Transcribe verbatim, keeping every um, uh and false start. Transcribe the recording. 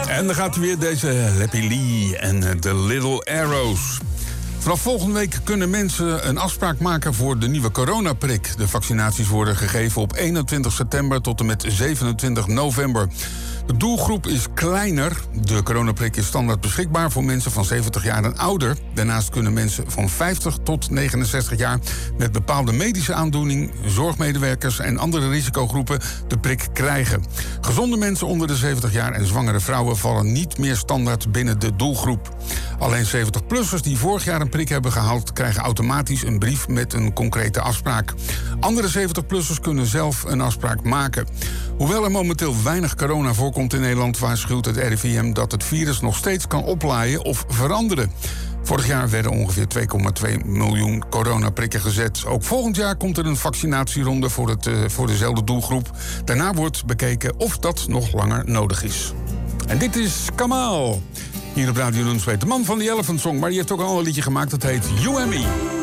En dan gaat weer deze Leppy Lee en The Little Arrows. Vanaf volgende week kunnen mensen een afspraak maken voor de nieuwe coronaprik. De vaccinaties worden gegeven op eenentwintig september tot en met zevenentwintig november. De doelgroep is kleiner. De coronaprik is standaard beschikbaar voor mensen van zeventig jaar en ouder. Daarnaast kunnen mensen van vijftig tot negenenzestig jaar met bepaalde medische aandoening, zorgmedewerkers en andere risicogroepen de prik krijgen. Gezonde mensen onder de zeventig jaar en zwangere vrouwen vallen niet meer standaard binnen de doelgroep. Alleen zeventig-plussers die vorig jaar een prik hebben gehaald, krijgen automatisch een brief met een concrete afspraak. Andere zeventig-plussers kunnen zelf een afspraak maken. Hoewel er momenteel weinig corona voorkomt in Nederland, waarschuwt het R I V M dat het virus nog steeds kan oplaaien of veranderen. Vorig jaar werden ongeveer twee komma twee miljoen coronaprikken gezet. Ook volgend jaar komt er een vaccinatieronde voor, het, uh, voor dezelfde doelgroep. Daarna wordt bekeken of dat nog langer nodig is. En dit is Kamal. Hier op Radio Nunspeet, de man van die Elephant Song. Maar die heeft ook al een liedje gemaakt, dat heet You and Me.